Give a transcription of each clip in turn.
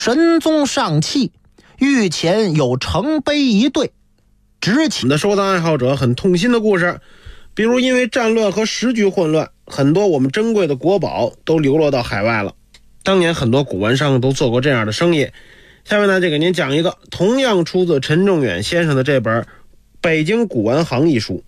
神宗上气，御前有城碑一对，执起的收藏爱好者很痛心的故事，比如因为战乱和时局混乱，很多我们珍贵的国宝都流落到海外了。当年很多古玩商都做过这样的生意。下面呢，就给您讲一个同样出自陈仲远先生的这本《北京古玩行》一书。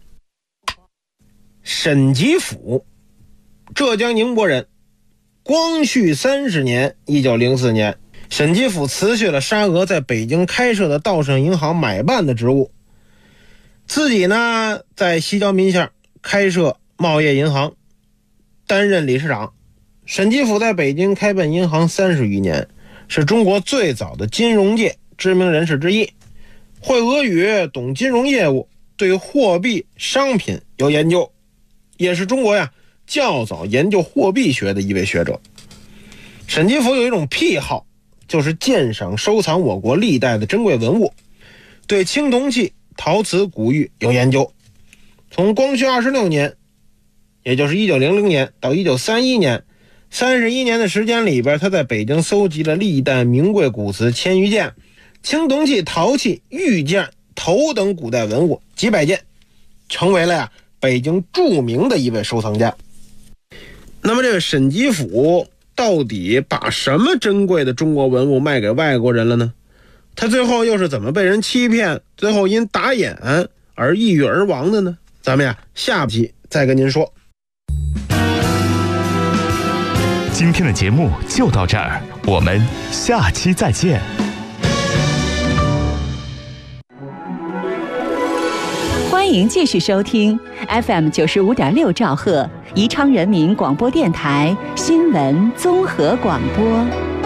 沈吉甫，浙江宁波人，光绪30年1904年，沈吉甫辞去了沙俄在北京开设的道盛银行买办的职务，自己呢在西郊民巷开设贸易银行，担任理事长。沈吉甫在北京开办银行30余年，是中国最早的金融界知名人士之一，会俄语，懂金融业务，对货币商品有研究，也是中国较早研究货币学的一位学者。沈吉甫有一种癖好，就是鉴赏收藏我国历代的珍贵文物，对青铜器、陶瓷、古玉有研究。从光绪26年，也就是1900年到1931年31年的时间里边，他在北京搜集了历代名贵古瓷1000余件，青铜器、陶器、玉件、头等古代文物几百件，成为了北京著名的一位收藏家。那么这个沈吉甫到底把什么珍贵的中国文物卖给外国人了呢？他最后又是怎么被人欺骗，最后因打眼而抑郁而亡的呢？咱们下集再跟您说。 今天的节目就到这儿，我们下期再见。 欢迎继续收听 FM 95.6兆赫宜昌人民广播电台新闻综合广播。